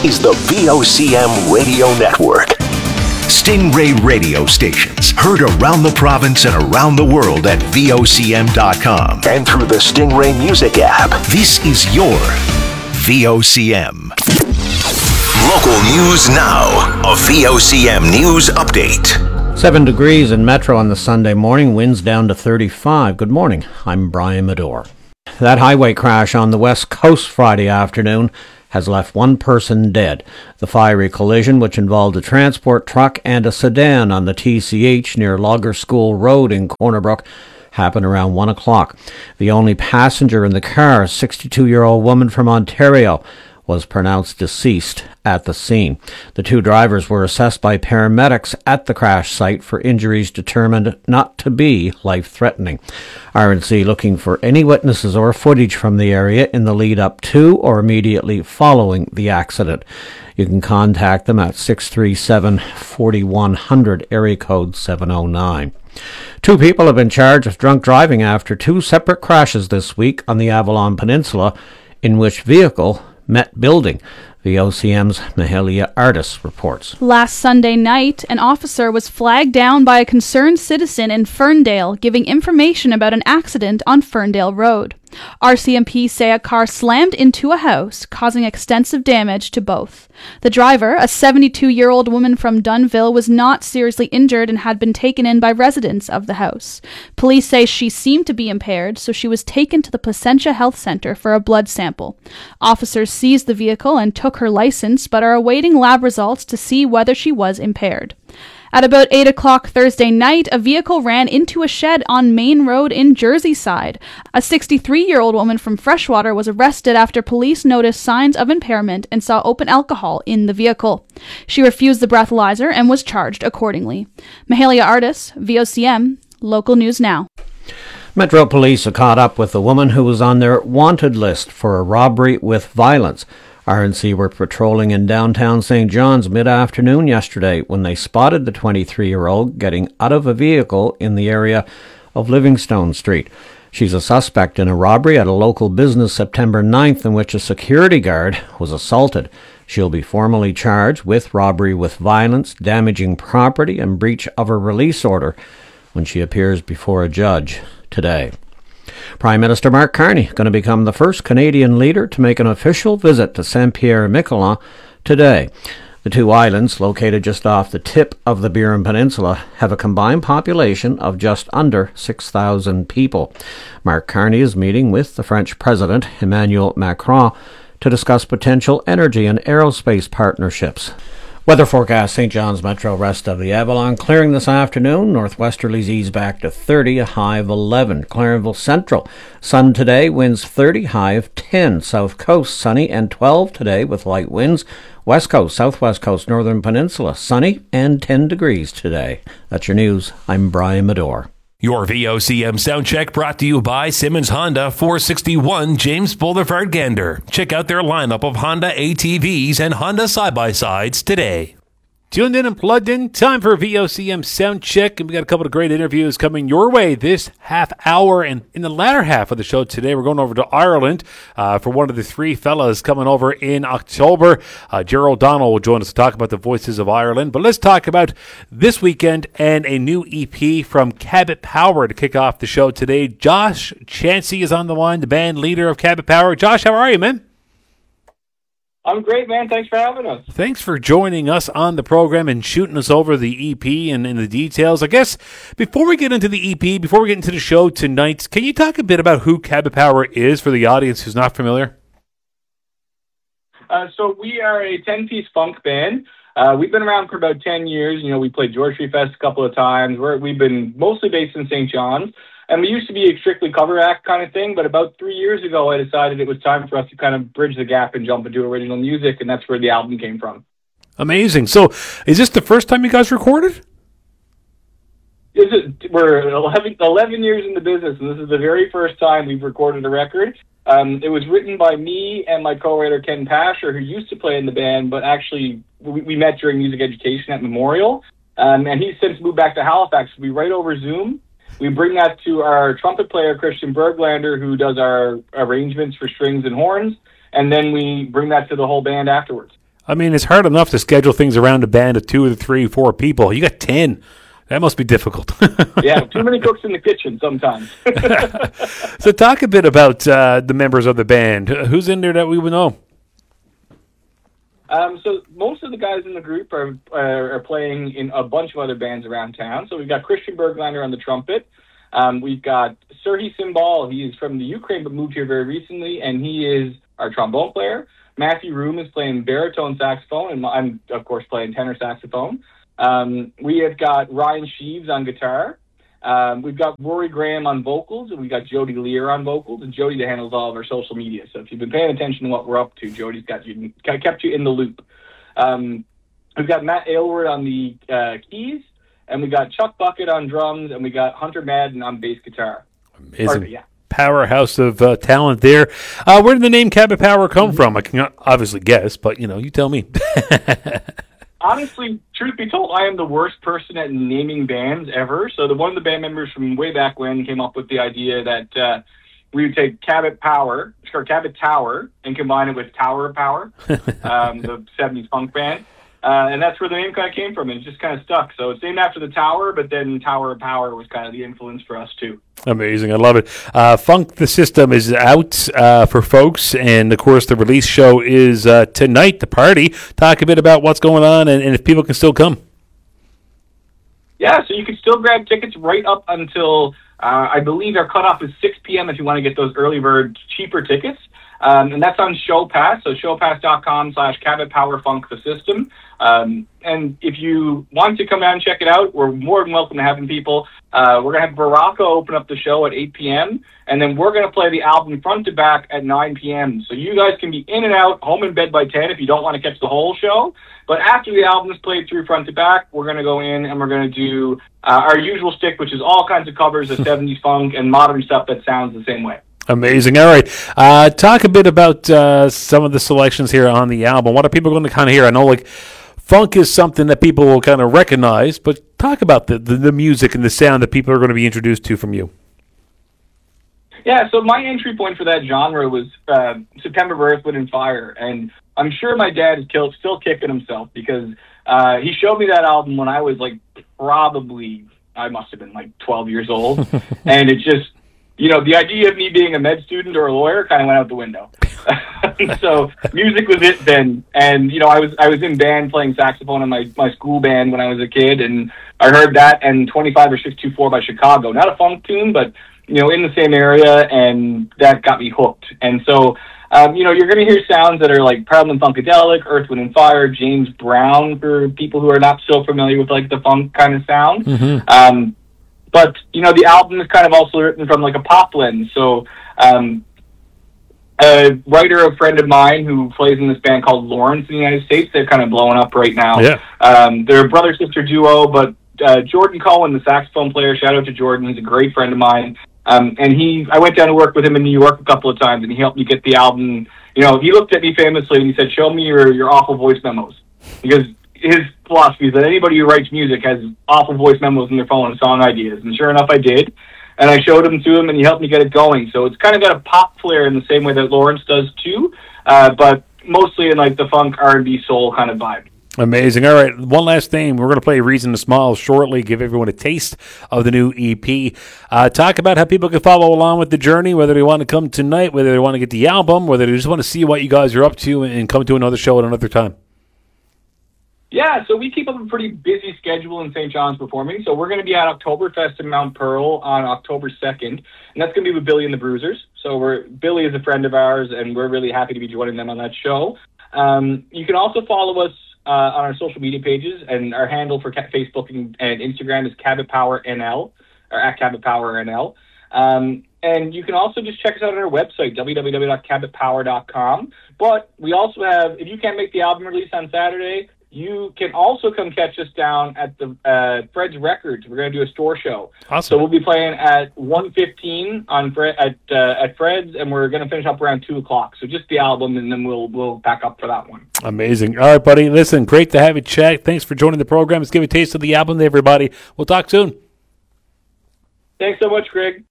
is the VOCM Radio Network. Stingray radio stations heard around the province and around the world at VOCM.com and through the Stingray Music app. This is your VOCM. Local news now. A VOCM news update. 7 degrees in Metro on the Sunday morning, winds down to 35. Good morning, I'm Brian Medore. That highway crash on the West Coast Friday afternoon has left one person dead. The fiery collision, which involved a transport truck and a sedan on the TCH near Logger School Road in Corner Brook, happened around 1 o'clock. The only passenger in the car, a 62-year-old woman from Ontario, was pronounced deceased at the scene. The two drivers were assessed by paramedics at the crash site for injuries determined not to be life-threatening. RNC looking for any witnesses or footage from the area in the lead up to or immediately following the accident. You can contact them at 637-4100, area code 709. Two people have been charged with drunk driving after two separate crashes this week on the Avalon Peninsula, in which vehicle met building. The OCM's Mahalia Artis reports. Last Sunday night, an officer was flagged down by a concerned citizen in Ferndale, giving information about an accident on Ferndale Road. RCMP say a car slammed into a house, causing extensive damage to both. The driver, a 72-year-old woman from Dunnville, was not seriously injured and had been taken in by residents of the house. Police say she seemed to be impaired, so she was taken to the Placentia Health Centre for a blood sample. Officers seized the vehicle and took her license, but are awaiting lab results to see whether she was impaired. At about 8 o'clock Thursday night, a vehicle ran into a shed on Main Road in Jerseyside. A 63-year-old woman from Freshwater was arrested after police noticed signs of impairment and saw open alcohol in the vehicle. She refused the breathalyzer and was charged accordingly. Mahalia Artis, VOCM, Local News Now. Metro Police are caught up with the woman who was on their wanted list for a robbery with violence. RNC were patrolling in downtown St. John's mid-afternoon yesterday when they spotted the 23-year-old getting out of a vehicle in the area of Livingstone Street. She's a suspect in a robbery at a local business September 9th in which a security guard was assaulted. She'll be formally charged with robbery with violence, damaging property, and breach of a release order when she appears before a judge today. Prime Minister Mark Carney going to become the first Canadian leader to make an official visit to Saint-Pierre-et-Miquelon today. The two islands, located just off the tip of the Burin Peninsula, have a combined population of just under 6,000 people. Mark Carney is meeting with the French President Emmanuel Macron to discuss potential energy and aerospace partnerships. Weather forecast: St. John's Metro, rest of the Avalon clearing this afternoon. Northwesterlies ease back to 30, a high of 11. Clarenville Central, sun today, winds 30, high of 10. South Coast, sunny and 12 today with light winds. West Coast, Southwest Coast, Northern Peninsula, sunny and 10 degrees today. That's your news. I'm Brian Medore. Your VOCM sound check brought to you by Simmons Honda, 461 James Boulevard, Gander. Check out their lineup of Honda ATVs and Honda side-by-sides today. Tuned in and plugged in, time for a VOCM sound check, and we got a couple of great interviews coming your way this half hour. And in the latter half of the show today, we're going over to Ireland for one of the three fellas coming over in October. Gerald O'Donnell will join us to talk about the Voices of Ireland. But let's talk about this weekend and a new EP from Cabot Power to kick off the show today. Josh Chancey is on the line, the band leader of Cabot Power. Josh, how are you, man? I'm great, man. Thanks for having us. Thanks for joining us on the program and shooting us over the EP and the details. I guess before we get into the EP, before we get into the show tonight, can you talk a bit about who Cabot Power is for the audience who's not familiar? So we are a 10-piece funk band. We've been around for about 10 years. You know, we played George Street Fest a couple of times. We've been mostly based in St. John's. And we used to be a strictly cover act kind of thing, but about 3 years ago, I decided it was time for us to kind of bridge the gap and jump into original music, and that's where the album came from. Amazing. So is this the first time you guys recorded? We're 11 years in the business, and this is the very first time we've recorded a record. It was written by me and my co-writer Ken Pasher, who used to play in the band, but actually we met during music education at Memorial, and he's since moved back to Halifax. We write over Zoom. We bring that to our trumpet player, Christian Berglander, who does our arrangements for strings and horns, and then we bring that to the whole band afterwards. I mean, it's hard enough to schedule things around a band of 2 or 3, 4 people. You got 10. That must be difficult. Yeah, too many cooks in the kitchen sometimes. So talk a bit about the members of the band. Who's in there that we would know? So most of the guys in the group are playing in a bunch of other bands around town. So we've got Christian Berglander on the trumpet. We've got Serhiy Cymbal. He is from the Ukraine but moved here very recently, and he is our trombone player. Matthew Room is playing baritone saxophone, and I'm, of course, playing tenor saxophone. We have got Ryan Sheaves on guitar. We've got Rory Graham on vocals, and we've got Jody Lear on vocals, and Jody handles all of our social media. So if you've been paying attention to what we're up to, Jody's kept you in the loop. We've got Matt Aylward on the keys, and we got Chuck Bucket on drums, and we got Hunter Madden on bass guitar. Amazing. Powerhouse of talent there. Where did the name Cabot Power come from? I can obviously guess, but, you tell me. Honestly, truth be told, I am the worst person at naming bands ever. So one of the band members from way back when came up with the idea that we would take Cabot Power, or Cabot Tower, and combine it with Tower of Power, the 70s funk band. And that's where the name kind of came from, and it just kind of stuck. So it's named after the tower, but then Tower of Power was kind of the influence for us, too. Amazing. I love it. Funk the System is out for folks, and, of course, the release show is tonight, the party. Talk a bit about what's going on and if people can still come. Yeah, so you can still grab tickets right up until, I believe our cutoff is 6 p.m. if you want to get those early bird cheaper tickets. And that's on ShowPass, so showpass.com/Cabot Power Funk the System. And if you want to come down and check it out, we're more than welcome to having people. We're going to have Baraka open up the show at 8 p.m., and then we're going to play the album front to back at 9 p.m. So you guys can be in and out, home in bed by 10 if you don't want to catch the whole show. But after the album is played through front to back, we're going to go in and we're going to do our usual stick, which is all kinds of covers of 70s funk and modern stuff that sounds the same way. Amazing. All right. Talk a bit about some of the selections here on the album. What are people going to kind of hear? I know, funk is something that people will kind of recognize, but talk about the music and the sound that people are going to be introduced to from you. Yeah, so my entry point for that genre was September of Earth, Wind & Fire, and I'm sure my dad is still kicking himself because he showed me that album when I was, I must have been 12 years old, and it just... the idea of me being a med student or a lawyer kind of went out the window. So music was it then. And, I was in band playing saxophone in my school band when I was a kid, and I heard that and 25 or 624 by Chicago. Not a funk tune, but, in the same area, and that got me hooked. And so, you're going to hear sounds that are like Proud and Funkadelic, Earth, Wind & Fire, James Brown for people who are not so familiar with, the funk kind of sound. Mm-hmm. But, the album is kind of also written from a pop lens. So, a writer, a friend of mine who plays in this band called Lawrence in the United States, they're kind of blowing up right now. Yeah. They're a brother-sister duo, but Jordan Cohen, the saxophone player, shout out to Jordan, he's a great friend of mine. And I went down to work with him in New York a couple of times, and he helped me get the album. He looked at me famously and he said, "Show me your awful voice memos." Because his philosophy is that anybody who writes music has awful voice memos in their phone and song ideas. And sure enough, I did. And I showed them to him, and he helped me get it going. So it's kind of got a pop flair in the same way that Lawrence does, too, but mostly in, the funk, R&B, soul kind of vibe. Amazing. All right, one last thing. We're going to play Reason to Smile shortly, give everyone a taste of the new EP. Talk about how people can follow along with the journey, whether they want to come tonight, whether they want to get the album, whether they just want to see what you guys are up to and come to another show at another time. Yeah, so we keep up a pretty busy schedule in St. John's performing. So we're going to be at Oktoberfest in Mount Pearl on October 2nd, and that's going to be with Billy and the Bruisers. So Billy is a friend of ours, and we're really happy to be joining them on that show. You can also follow us on our social media pages, and our handle for Facebook and Instagram is Cabot Power NL, or at Cabot Power NL. And you can also just check us out on our website, www.cabotpower.com. But we also have, if you can't make the album release on Saturday, you can also come catch us down at the Fred's Records. We're going to do a store show. Awesome. So we'll be playing at 1:15 at Fred's, and we're going to finish up around 2 o'clock. So just the album, and then we'll pack up for that one. Amazing. All right, buddy. Listen, great to have you check. Thanks for joining the program. Let's give a taste of the album to everybody. We'll talk soon. Thanks so much, Greg.